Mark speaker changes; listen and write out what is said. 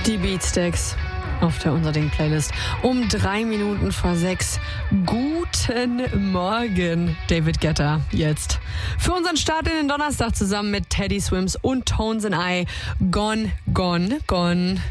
Speaker 1: Die Beatsteaks auf der Unser-Ding-Playlist um 3 Minuten vor 6. Guten Morgen, David Guetta jetzt. Für unseren Start in den Donnerstag zusammen mit Teddy Swims und Tones and I. Gone, gone, gone.